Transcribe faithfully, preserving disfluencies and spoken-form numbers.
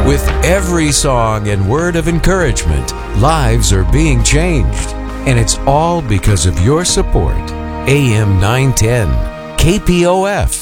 With every song and word of encouragement, lives are being changed. And it's all because of your support. A M nine ten, K P O F.